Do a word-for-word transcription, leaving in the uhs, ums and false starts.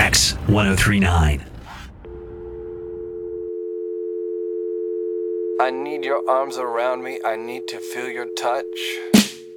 X one oh three point nine. I need your arms around me, I need to feel your touch.